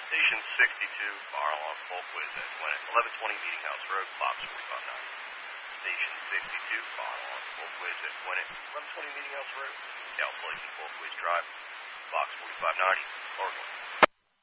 Station 62, fire alarm full quiz at 1120 Meeting House Road, box 4590. Station 62, fire alarm full quiz at 1120 Meeting House Road, Cal Station full quiz drive, box 4590, Oregon.